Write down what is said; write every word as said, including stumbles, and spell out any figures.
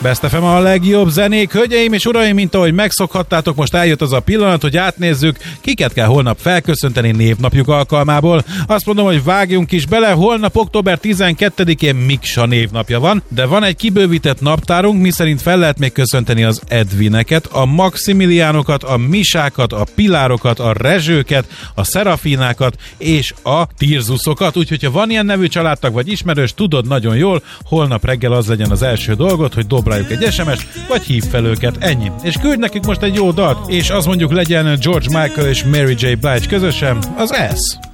Best ef em a legjobb zenék. Hölgyeim és uraim, mint ahogy megszokhattátok, most eljött az a pillanat, hogy átnézzük, kiket kell holnap felköszönteni névnapjuk alkalmából. Azt mondom, hogy vágjunk is bele, holnap október tizenkettedikén Miksa névnapja van, de van egy kibővített naptárunk, miszerint fel lehet még köszönteni az Edvineket, a Maximiliánokat, a Misákat, a Pilárokat, a Rezsőket, a Szerafinákat és a Tirzuszokat. Úgyhogy ha van ilyen nevű családtag vagy ismerős, tudod nagyon jól, holnap reggel az legyen az első dolgot, hogy dobáljuk egy es em es, vagy hív fel őket, ennyi. És küldj nekik most egy jó dalt, és az mondjuk legyen George Michael és Mary J. Blige közösen, az S.